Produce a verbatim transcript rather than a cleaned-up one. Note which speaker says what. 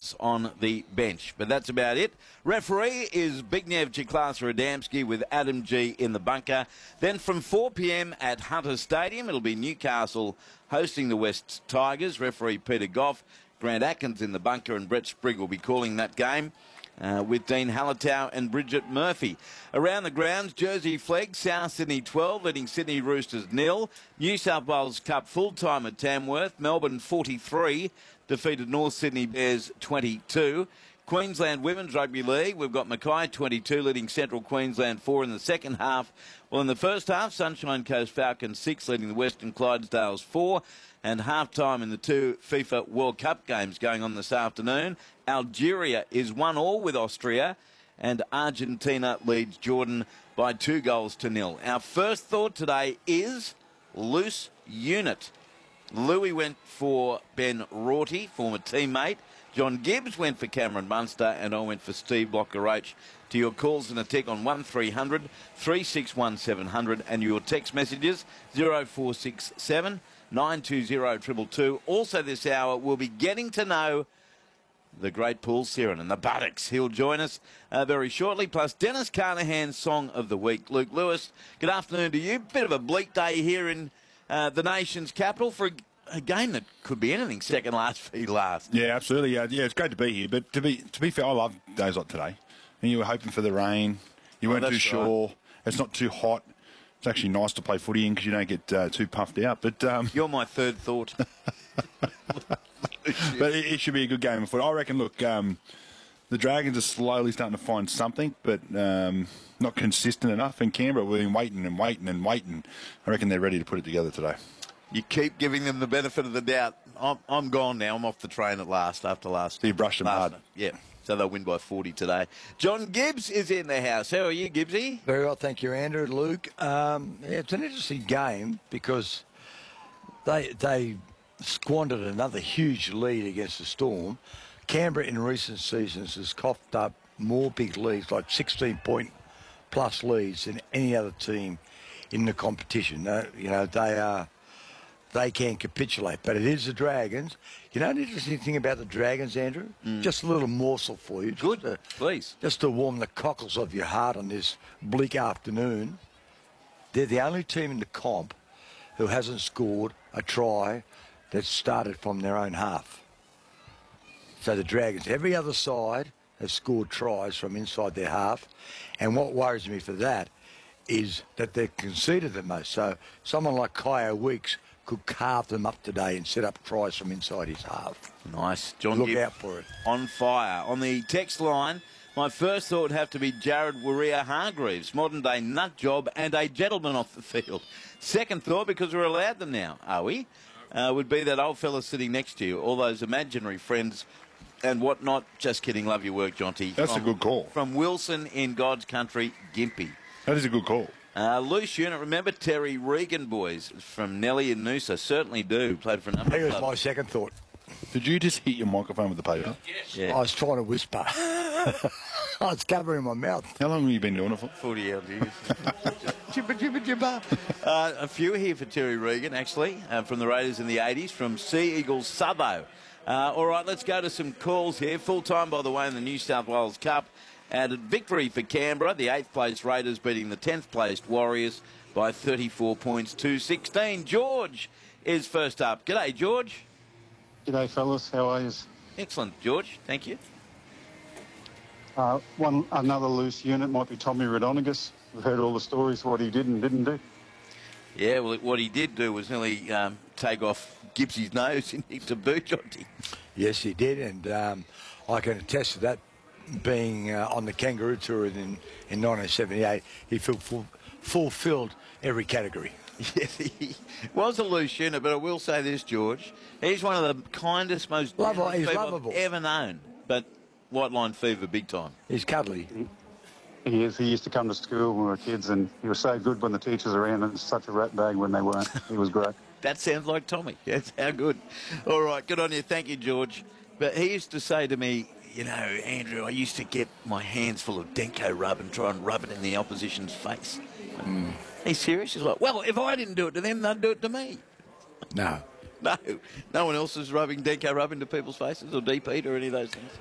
Speaker 1: spots on the bench. But that's about it. Referee is Bignev Chiklas-Radamski with Adam G in the bunker. Then from four p m at Hunter Stadium, it'll be Newcastle hosting the West Tigers. Referee Peter Goff, Grant Atkins in the bunker, and Brett Sprigg will be calling that game. Uh, with Dean Hallertau and Bridget Murphy. Around the grounds, Jersey Flegg, South Sydney twelve, leading Sydney Roosters nil. New South Wales Cup full-time at Tamworth. Melbourne forty-three, defeated North Sydney Bears twenty-two. Queensland Women's Rugby League, we've got Mackay twenty-two, leading Central Queensland four in the second half. Well, in the first half, Sunshine Coast Falcons six, leading the Western Clydesdales four. And half-time in the two FIFA World Cup games going on this afternoon. Algeria is one all with Austria, and Argentina leads Jordan by two goals to nil. Our first thought today is loose unit. Louis went for Ben Rorty, former teammate. John Gibbs went for Cameron Munster, and I went for Steve Blocker-Roach. To your calls and a tick on one three hundred, three six one, seven hundred, and your text messages zero four six seven, nine two zero, two two two. Also this hour, we'll be getting to know the great Paul Siren and the Buttocks. He'll join us uh, very shortly, plus Dennis Carnahan's Song of the Week. Luke Lewis, good afternoon to you. Bit of a bleak day here in uh, the nation's capital for a, a game that could be anything, second last for last.
Speaker 2: Yeah, absolutely. Yeah, yeah, it's great to be here. But to be to be fair, I love days like today. And you were hoping for the rain. You weren't
Speaker 1: oh,
Speaker 2: too sure. Right. It's not too hot. It's actually nice to play footy in because you don't get uh, too puffed out. But um,
Speaker 1: you're my third thought.
Speaker 2: But it, it should be a good game of footy. I reckon, look, um, the Dragons are slowly starting to find something, but um, not consistent enough. And Canberra, we've been waiting and waiting and waiting. I reckon they're ready to put it together today.
Speaker 1: You keep giving them the benefit of the doubt. I'm, I'm gone now. I'm off the train at last after last.
Speaker 2: So you brushed them hard.
Speaker 1: Night. Yeah. So they'll win by forty today. John Gibbs is in the house. How are you, Gibbsy?
Speaker 3: Very well, thank you, Andrew. Luke, um, yeah, it's an interesting game because they they squandered another huge lead against the Storm. Canberra in recent seasons has coughed up more big leads, like sixteen-point plus leads than any other team in the competition. Uh, you know, they are... They can capitulate, but it is the Dragons. You know the interesting thing about the Dragons, Andrew? Mm. Just a little morsel for you.
Speaker 1: Good,
Speaker 3: to,
Speaker 1: please.
Speaker 3: Just to warm the cockles of your heart on this bleak afternoon. They're the only team in the comp who hasn't scored a try that started from their own half. So the Dragons, every other side has scored tries from inside their half. And what worries me for that is that they've conceded the most. So someone like Kyo Weeks could carve them up today and set up tries from inside his half.
Speaker 1: Nice. John
Speaker 3: Look
Speaker 1: Gibbs
Speaker 3: out for it.
Speaker 1: On fire. On the text line, my first thought would have to be Jared Warrior-Hargreaves, modern-day nut job and a gentleman off the field. Second thought, because we're allowed them now, are we? Uh, would be that old fella sitting next to you, all those imaginary friends and whatnot. Just kidding. Love your work, Jonty.
Speaker 2: That's
Speaker 1: from,
Speaker 2: a good call.
Speaker 1: From Wilson in God's country, Gympie.
Speaker 2: That is a good call.
Speaker 1: Uh, loose unit, remember Terry Regan, boys, from Nelly and Noosa? Certainly do. Played for a number
Speaker 3: He
Speaker 1: of
Speaker 3: was
Speaker 1: clubs.
Speaker 3: my second thought.
Speaker 2: Did you just hit your microphone with the paper?
Speaker 1: Yes. Yeah.
Speaker 3: I was trying to whisper. I was covering my mouth.
Speaker 2: How long have you been doing it for?
Speaker 1: forty odd years. Jibba, jibba, jibba. Uh, a few here for Terry Regan, actually, uh, from the Raiders in the eighties, from Sea Eagles Subbo. Uh, all right, let's go to some calls here. Full time, by the way, in the New South Wales Cup. And a victory for Canberra, the eighth place Raiders beating the tenth placed Warriors by thirty-four points to sixteen. George is first up. G'day, George.
Speaker 4: G'day, fellas. How are you?
Speaker 1: Excellent, George. Thank you.
Speaker 4: Uh, one another loose unit might be Tommy Radonigas. We've heard all the stories what he did and didn't do.
Speaker 1: Yeah, well, what he did do was nearly um, take off Gibbsy's nose in to boot, Jonty.
Speaker 3: Yes, he did, and um, I can attest to that. Being uh, on the Kangaroo Tour in, in nineteen seventy-eight, he ful- fulfilled every category.
Speaker 1: Yes, he was a loose unit, but I will say this, George. He's one of the kindest, most
Speaker 3: Love-
Speaker 1: generous
Speaker 3: he's
Speaker 1: people
Speaker 3: lovable.
Speaker 1: I've ever known. But white line fever, big time.
Speaker 3: He's cuddly.
Speaker 4: He is. He used to come to school when we were kids, and he was so good when the teachers were around, and such a rat bag when they weren't. He was great.
Speaker 1: That sounds like Tommy. That's how good. All right, good on you. Thank you, George. But he used to say to me, you know, Andrew, I used to get my hands full of Denko rub and try and rub it in the opposition's face. Mm. He's serious? He's like, well, if I didn't do it to them, they'd do it to me.
Speaker 3: No.
Speaker 1: No. No one else is rubbing Denko rub into people's faces or deep heat or any of those things.